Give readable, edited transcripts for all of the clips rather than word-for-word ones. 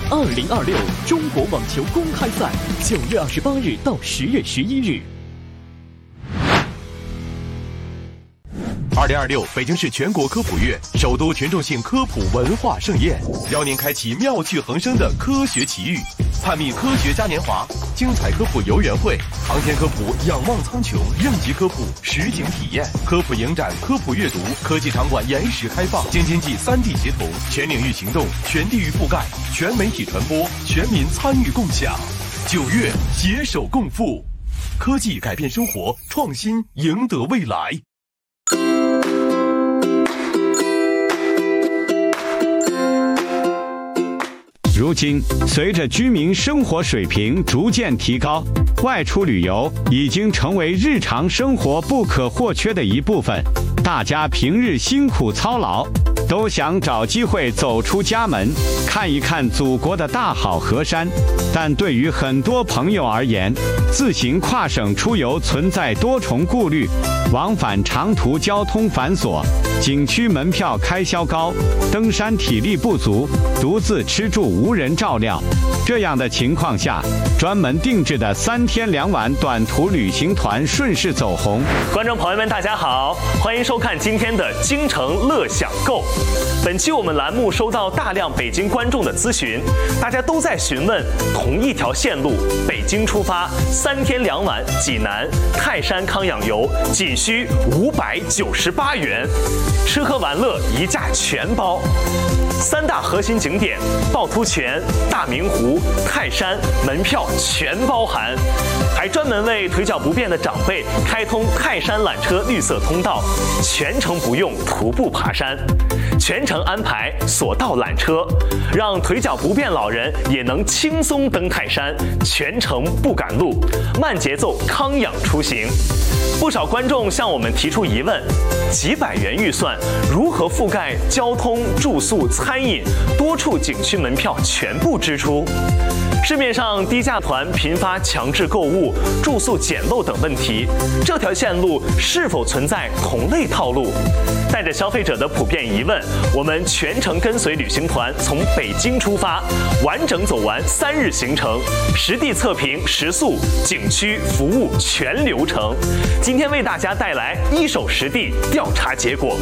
2026中国网球公开赛9月28日到10月11日。 2026北京市全国科普月，首都群众性科普文化盛宴，邀您开启妙趣横生的科学奇遇，探秘科学嘉年华、精彩科普游园会、航天科普仰望苍穹、应急科普实景体验、科普影展、科普阅读、科技场馆延时开放、京津冀3D 协同、全领域行动、全地域覆盖、全媒体传播、全民参与共享。9月携手共赴，科技改变生活，创新赢得未来。 如今，随着居民生活水平逐渐提高，外出旅游已经成为日常生活不可或缺的一部分。大家平日辛苦操劳，都想找机会走出家门，看一看祖国的大好河山。但对于很多朋友而言，自行跨省出游存在多重顾虑，往返长途交通繁琐，景区门票开销高，登山体力不足，独自吃住无人照料。这样的情况下，专门定制的3天2晚短途旅行团顺势走红。 观众朋友们，大家好，欢迎收看今天的京城乐享购。本期我们栏目收到大量北京观众的咨询，大家都在询问同一条线路北京出发3天2晚济南、泰山康养游仅需598元，吃喝玩乐一价全包。3大核心景点趵突泉、大明湖、泰山门票全包含，还专门为腿脚不便的长辈开通泰山缆车绿色通道，全程不用徒步爬山，全程安排索道缆车，让腿脚不便老人也能轻松登泰山，全程不赶路，慢节奏康养出行。不少观众向我们提出疑问：几百元预算如何覆盖交通、住宿、餐饮、多处景区门票全部支出？市面上低价团频发强制购物、住宿简陋等问题，这条线路是否存在同类套路？带着消费者的普遍疑问，我们全程跟随旅行团从北京出发，完整走完3日行程，实地测评食宿、景区、服务全流程。今天为大家带来一手实地调查结果。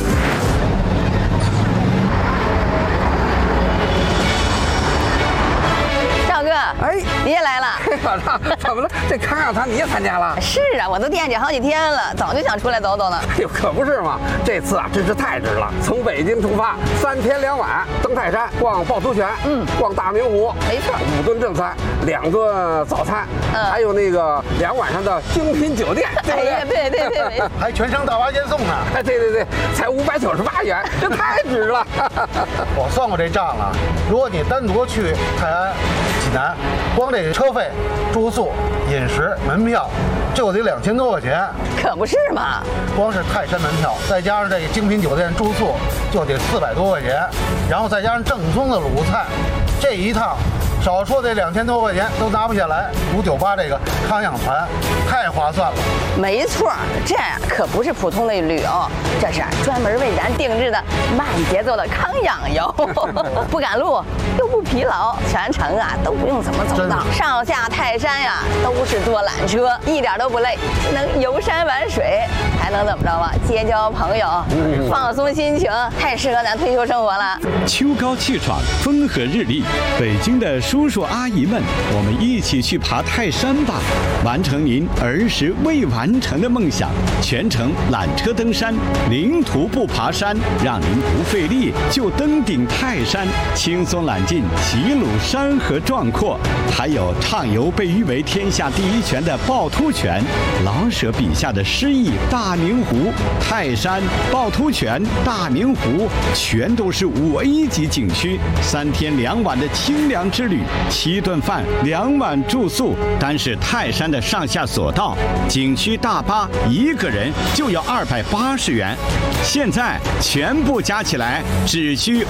哎，你也来了？ 怎么了？这康养团你也参加了？ 是啊，我都惦记好几天了，早就想出来走走了。 哎呦，可不是嘛！这次啊，真是太值了。从北京出发，3天2晚，登泰山，逛趵突泉，逛大明湖， 没错 ，5顿正餐，2顿早餐，还有那个2晚上的精品酒店，对不对？ 哎对， 还全程大巴接送呢。 哎，对，才598元，这太值了。 我算过这账了，如果你单独去泰安、济南，光这个车费、住宿、饮食、门票就得2000多块钱， 可不是嘛！ 光是泰山门票，再加上这个精品酒店住宿，就得400多块钱，然后再加上正宗的鲁菜，这一趟少说这2000多块钱都拿不下来。598这个康养团太划算了。 没错，这可不是普通的旅游，这是专门为咱定制的慢节奏的康养游，不赶路又不疲劳，全程啊都不用怎么走道，上下泰山呀都是坐缆车，一点都不累，能游山玩水，还能怎么着吧？结交朋友，放松心情，太适合咱退休生活了。 秋高气爽，风和日丽，北京的叔叔阿姨们，我们一起去爬泰山吧，完成您儿时未完成的梦想。全程缆车登山，零徒步爬山，让您不费力就登顶泰山，轻松揽尽齐鲁山河壮阔。还有畅游被誉为天下第1泉的趵突泉，老舍笔下的诗意大明湖、泰山、趵突泉、大明湖，全都是5A 级景区。3天2晚的清凉之旅，7顿饭2晚住宿，单是泰山的上下索道，景区大巴1个人就要280元，现在全部加起来只需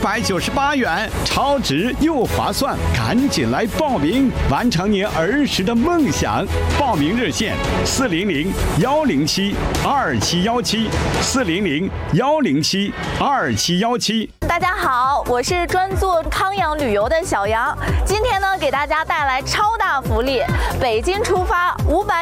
598元，超值又划算，赶紧来报名，完成您儿时的梦想。报名热线400-107-2717，400-107-2717。 大家好，我是专做康养旅游的小杨。今天呢，给大家带来超大福利，北京出发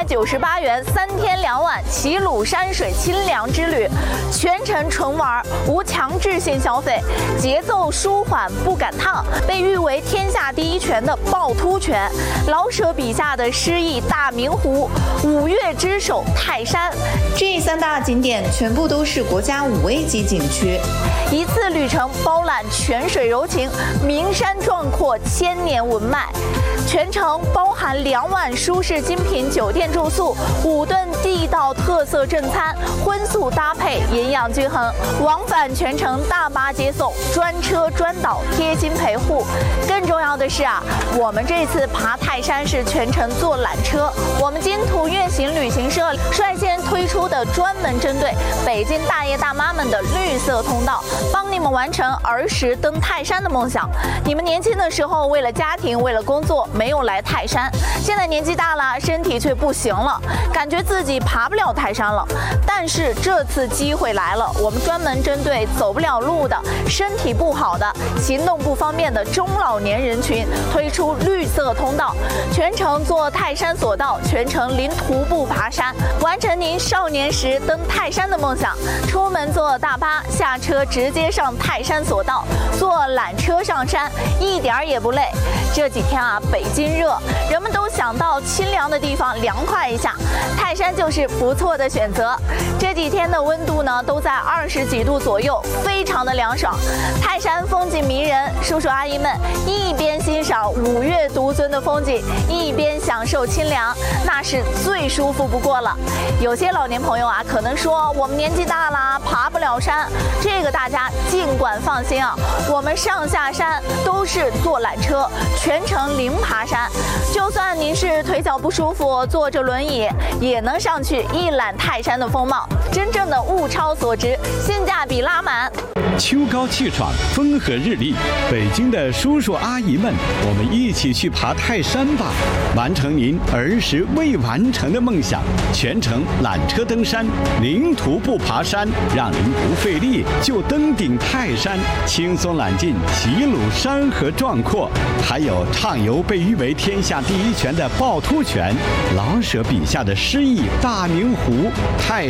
598元3天2晚齐鲁山水清凉之旅，全程纯玩，无强制性消费，节奏舒缓不赶趟，被誉为天下第一泉的趵突泉，老舍笔下的诗意大明湖，五岳之首泰山。 这3大景点全部都是国家5A级景区， 一次旅程包揽泉水柔情、名山壮阔、千年文脉。全程包含2晚舒适精品酒店住宿，5顿地道特色正餐，荤素搭配，营养均衡。往返全程大巴接送，专车专导，贴心陪护。更重要的是啊，我们这次爬泰山是全程坐缆车，我们金途悦行旅行社率先推出的专门针对北京大爷大妈们的绿色通道，帮你们完成儿时登泰山的梦想。你们年轻的时候为了家庭，为了工作，没有来泰山，现在年纪大了，身体却不行了，感觉自己爬不了泰山了。但是这次机会来了，我们专门针对走不了路的、身体不好的、行动不方便的中老年人群，推出绿色通道，全程坐泰山索道，全程零徒步爬山，完成您少年时登泰山的梦想。出门坐大巴，下车直接上泰山索道，坐缆车上山，一点儿也不累。这几天啊，北京热，人们都想到清凉的地方凉快一下，泰山就是不错的选择。这几天的温度呢，都在20几度左右，非常的凉爽。泰山风景迷人，叔叔阿姨们一边欣赏五岳独尊的风景，一边享受清凉，那是最舒服不过了。有些老年朋友啊，可能说我们年纪大了，爬不了山，这个大家尽管放心啊，我们上下山都是坐缆车，全程零爬山。就算您是腿脚不舒服，坐着轮椅也能上去一览泰山的风貌，真正的物超所值，性价比拉满。 秋高气爽，风和日丽，北京的叔叔阿姨们，我们一起去爬泰山吧，完成您儿时未完成的梦想。全程缆车登山，零徒步爬山，让您不费力就登顶泰山，轻松揽尽齐鲁山河壮阔。还有畅游被誉为天下第一泉的趵突泉，老舍笔下的诗意大明湖，泰